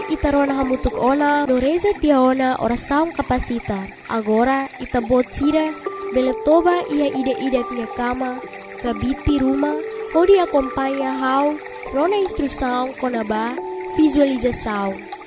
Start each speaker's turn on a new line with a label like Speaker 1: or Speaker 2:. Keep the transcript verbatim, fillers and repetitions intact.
Speaker 1: itarona hamutuk ona no reza tia ona oração capacita. Agora ita bot sira bele toba ia ide-ide tia kama kabiti rumah hodi acompanha how rona instrução konaba visualização.